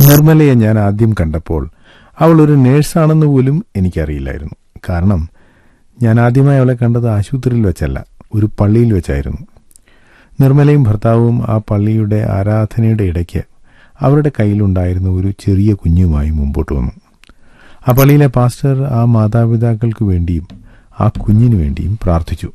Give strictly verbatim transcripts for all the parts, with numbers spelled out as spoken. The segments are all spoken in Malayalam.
നിർമ്മലയെ ഞാൻ ആദ്യം കണ്ടപ്പോൾ അവൾ ഒരു നേഴ്സാണെന്ന് പോലും എനിക്കറിയില്ലായിരുന്നു. കാരണം ഞാൻ ആദ്യമായി അവളെ കണ്ടത് ആശുപത്രിയിൽ വെച്ചല്ല, ഒരു പള്ളിയിൽ വെച്ചായിരുന്നു. നിർമ്മലയും ഭർത്താവും ആ പള്ളിയുടെ ആരാധനയുടെ ഇടയ്ക്ക് അവരുടെ കയ്യിലുണ്ടായിരുന്ന ഒരു ചെറിയ കുഞ്ഞുമായി മുമ്പോട്ട് വന്നു. ആ പള്ളിയിലെ പാസ്റ്റർ ആ മാതാപിതാക്കൾക്ക് വേണ്ടിയും ആ കുഞ്ഞിനു വേണ്ടിയും പ്രാർത്ഥിച്ചു.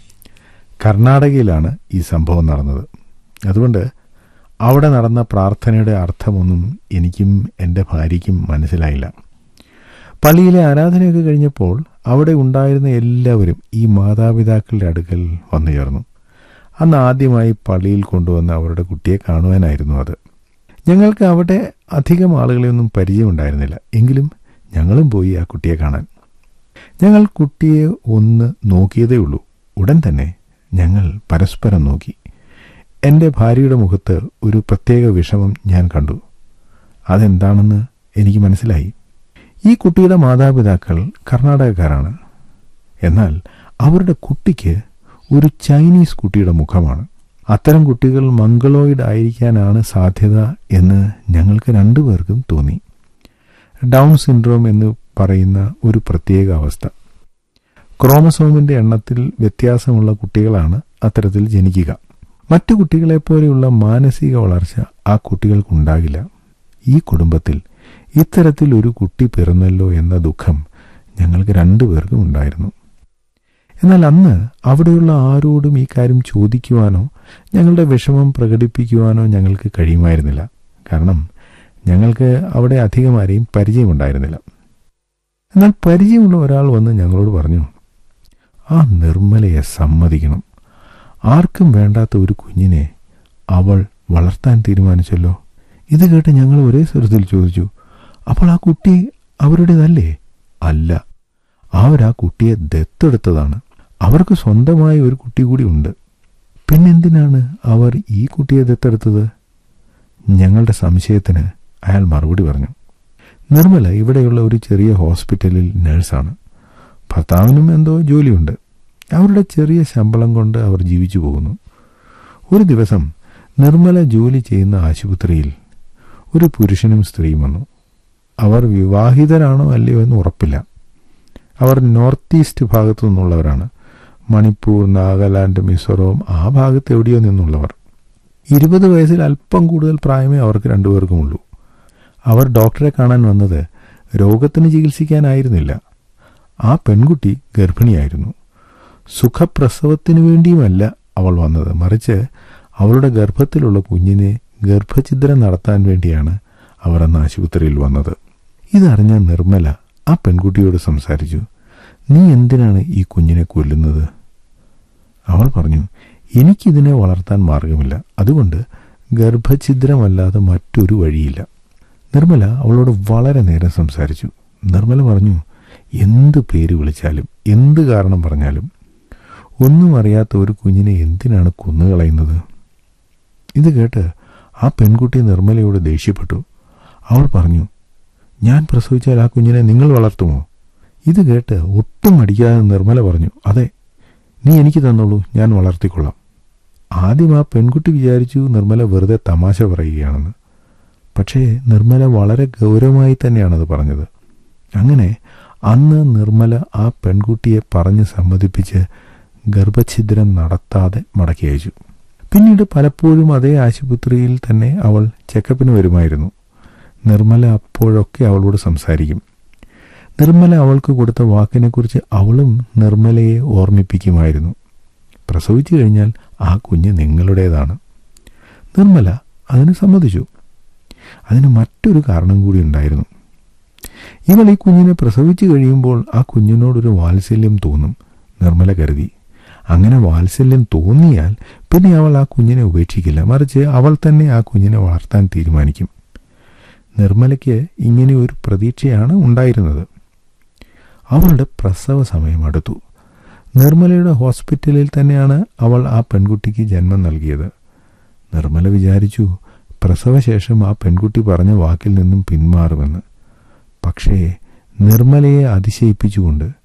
കർണാടകയിലാണ് ഈ സംഭവം നടന്നത്. അതുകൊണ്ട് അവിടെ നടന്ന പ്രാർത്ഥനയുടെ അർത്ഥമൊന്നും എനിക്കും എൻ്റെ ഭാര്യയ്ക്കും മനസ്സിലായില്ല. പള്ളിയിലെ ആരാധനയൊക്കെ കഴിഞ്ഞപ്പോൾ അവിടെ ഉണ്ടായിരുന്ന എല്ലാവരും ഈ മാതാപിതാക്കളുടെ അടുക്കൽ വന്നു ചേർന്നു. അന്ന് ആദ്യമായി പള്ളിയിൽ കൊണ്ടുവന്ന അവരുടെ കുട്ടിയെ കാണുവാനായിരുന്നു അത്. ഞങ്ങൾക്ക് അവിടെ അധികം ആളുകളെയൊന്നും പരിചയമുണ്ടായിരുന്നില്ല. എങ്കിലും ഞങ്ങളും പോയി ആ കുട്ടിയെ കാണാൻ. ഞങ്ങൾ കുട്ടിയെ ഒന്ന് നോക്കിയതേ ഉള്ളൂ. ഉടൻ തന്നെ ഞങ്ങൾ പരസ്പരം നോക്കി. എൻ്റെ ഭാര്യയുടെ മുഖത്ത് ഒരു പ്രത്യേക വിഷമം ഞാൻ കണ്ടു. അതെന്താണെന്ന് എനിക്ക് മനസ്സിലായി. ഈ കുട്ടിയുടെ മാതാപിതാക്കൾ കർണാടകക്കാരാണ്. എന്നാൽ അവരുടെ കുട്ടിക്ക് ഒരു ചൈനീസ് കുട്ടിയുടെ മുഖമാണ്. അത്തരം കുട്ടികൾ മംഗളോയിഡ് ആയിരിക്കാനാണ് സാധ്യത എന്ന് ഞങ്ങൾക്ക് രണ്ടുപേർക്കും തോന്നി. ഡൗൺ സിൻഡ്രോം എന്ന് പറയുന്ന ഒരു പ്രത്യേക അവസ്ഥ. ക്രോമസോമിന്റെ എണ്ണത്തിൽ വ്യത്യാസമുള്ള കുട്ടികളാണ് അത്തരത്തിൽ ജനിക്കുക. മറ്റു കുട്ടികളെപ്പോലെയുള്ള മാനസിക വളർച്ച ആ കുട്ടികൾക്കുണ്ടാകില്ല. ഈ കുടുംബത്തിൽ ഇത്തരത്തിൽ ഒരു കുട്ടി പിറന്നല്ലോ എന്ന ദുഃഖം ഞങ്ങൾക്ക് രണ്ടുപേർക്കും ഉണ്ടായിരുന്നു. എന്നാൽ അന്ന് അവിടെയുള്ള ആരോടും ഈ കാര്യം ചോദിക്കുവാനോ ഞങ്ങളുടെ വിഷമം പ്രകടിപ്പിക്കുവാനോ ഞങ്ങൾക്ക് കഴിയുമായിരുന്നില്ല. കാരണം ഞങ്ങൾക്ക് അവിടെ അധികം ആരെയും പരിചയമുണ്ടായിരുന്നില്ല. എന്നാൽ പരിചയമുള്ള ഒരാൾ വന്ന് ഞങ്ങളോട് പറഞ്ഞു, ആ നിർമ്മലയെ സമ്മതിക്കണം. ആർക്കും വേണ്ടാത്ത ഒരു കുഞ്ഞിനെ അവൾ വളർത്താൻ തീരുമാനിച്ചല്ലോ. ഇത് കേട്ട് ഞങ്ങൾ ഒരേ സ്വരത്തിൽ ചോദിച്ചു, അപ്പോൾ ആ കുട്ടി അവരുടേതല്ലേ? അല്ല, അവരാ കുട്ടിയെ ദത്തെടുത്തതാണ്. അവർക്ക് സ്വന്തമായി ഒരു കുട്ടി കൂടി ഉണ്ട്. പിന്നെന്തിനാണ് അവർ ഈ കുട്ടിയെ ദത്തെടുത്തത്? ഞങ്ങളുടെ സംശയത്തിന് അയാൾ മറുപടി പറഞ്ഞു, നിർമ്മല ഇവിടെയുള്ള ഒരു ചെറിയ ഹോസ്പിറ്റലിൽ നഴ്സാണ്. ഭർത്താവിനും എന്തോ ജോലിയുണ്ട്. അവരുടെ ചെറിയ ശമ്പളം കൊണ്ട് അവർ ജീവിച്ചു പോകുന്നു. ഒരു ദിവസം നിർമ്മല ജോലി ചെയ്യുന്ന ആശുപത്രിയിൽ ഒരു പുരുഷനും സ്ത്രീയും വന്നു. അവർ വിവാഹിതരാണോ അല്ലയോ എന്ന് ഉറപ്പില്ല. അവർ നോർത്ത് ഈസ്റ്റ് ഭാഗത്തു നിന്നുള്ളവരാണ്. മണിപ്പൂർ, നാഗാലാൻഡ്, മിസോറം ആ ഭാഗത്ത് എവിടെയോ നിന്നുള്ളവർ. ഇരുപത് വയസ്സിൽ അല്പം കൂടുതൽ പ്രായമേ അവർക്ക് രണ്ടുപേർക്കുമുള്ളൂ. അവർ ഡോക്ടറെ കാണാൻ വന്നത് രോഗത്തിന് ചികിത്സിക്കാനായിരുന്നില്ല. ആ പെൺകുട്ടി ഗർഭിണിയായിരുന്നു. സുഖപ്രസവത്തിനു വേണ്ടിയുമല്ല അവൾ വന്നത്, മറിച്ച് അവളുടെ ഗർഭത്തിലുള്ള കുഞ്ഞിനെ ഗർഭഛിദ്രം നടത്താൻ വേണ്ടിയാണ് അവർ അന്ന് ആശുപത്രിയിൽ വന്നത്. ഇതറിഞ്ഞ നിർമ്മല ആ പെൺകുട്ടിയോട് സംസാരിച്ചു, നീ എന്തിനാണ് ഈ കുഞ്ഞിനെ കൊല്ലുന്നത്? അവൾ പറഞ്ഞു, എനിക്കിതിനെ വളർത്താൻ മാർഗമില്ല, അതുകൊണ്ട് ഗർഭഛിദ്രമല്ലാതെ മറ്റൊരു വഴിയില്ല. നിർമ്മല അവളോട് വളരെ നേരം സംസാരിച്ചു. നിർമ്മല പറഞ്ഞു, എന്ത് പേര് വിളിച്ചാലും എന്ത് കാരണം പറഞ്ഞാലും ഒന്നും അറിയാത്ത ഒരു കുഞ്ഞിനെ എന്തിനാണ് കൊന്നുകളയുന്നത്? ഇത് കേട്ട് ആ പെൺകുട്ടി നിർമ്മലയോട് ദേഷ്യപ്പെട്ടു. അവൾ പറഞ്ഞു, ഞാൻ പ്രസവിച്ചാൽ ആ കുഞ്ഞിനെ നിങ്ങൾ വളർത്തുമോ? ഇത് കേട്ട് ഒട്ടും അടിക്കാതെ നിർമ്മല പറഞ്ഞു, അതെ, നീ എനിക്ക് തന്നോളൂ, ഞാൻ വളർത്തിക്കൊള്ളാം. ആദ്യം ആ പെൺകുട്ടി വിചാരിച്ചു നിർമ്മല വെറുതെ തമാശ പറയുകയാണെന്ന്. പക്ഷേ നിർമ്മല വളരെ ഗൗരവമായി തന്നെയാണത് പറഞ്ഞത്. അങ്ങനെ അന്ന് നിർമ്മല ആ പെൺകുട്ടിയെ പറഞ്ഞ് സമ്മതിപ്പിച്ച് ഗർഭഛിദ്രം നടത്താതെ മടക്കി അയച്ചു. പിന്നീട് പലപ്പോഴും അതേ ആശുപത്രിയിൽ തന്നെ അവൾ ചെക്കപ്പിന് വരുമായിരുന്നു. നിർമ്മല അപ്പോഴൊക്കെ അവളോട് സംസാരിക്കും. നിർമ്മല അവൾക്ക് കൊടുത്ത വാക്കിനെക്കുറിച്ച് അവളും നിർമ്മലയെ ഓർമ്മിപ്പിക്കുമായിരുന്നു. പ്രസവിച്ചു കഴിഞ്ഞാൽ ആ കുഞ്ഞ് നിങ്ങളുടേതാണ്. നിർമ്മല അതിന് സമ്മതിച്ചു. അതിന് മറ്റൊരു കാരണം കൂടി ഉണ്ടായിരുന്നു. ഇവൾ ഈ കുഞ്ഞിനെ പ്രസവിച്ചു കഴിയുമ്പോൾ ആ കുഞ്ഞിനോടൊരു വാത്സല്യം തോന്നും നിർമ്മല കരുതി. അങ്ങനെ വാത്സല്യം തോന്നിയാൽ പിന്നെ അവൾ ആ കുഞ്ഞിനെ ഉപേക്ഷിക്കില്ല, മറിച്ച് അവൾ തന്നെ ആ കുഞ്ഞിനെ വളർത്താൻ തീരുമാനിക്കും. നിർമ്മലയ്ക്ക് ഇങ്ങനെ ഒരു പ്രതീക്ഷയാണ് ഉണ്ടായിരുന്നത്. അവളുടെ പ്രസവ സമയം അടുത്തു. നിർമ്മലയുടെ ഹോസ്പിറ്റലിൽ തന്നെയാണ് അവൾ ആ പെൺകുട്ടിക്ക് ജന്മം നൽകിയത്. നിർമ്മല വിചാരിച്ചു പ്രസവശേഷം ആ പെൺകുട്ടി പറഞ്ഞ വാക്കിൽ നിന്നും പിന്മാറുമെന്ന്. പക്ഷേ നിർമ്മലയെ അതിശയിപ്പിച്ചുകൊണ്ട്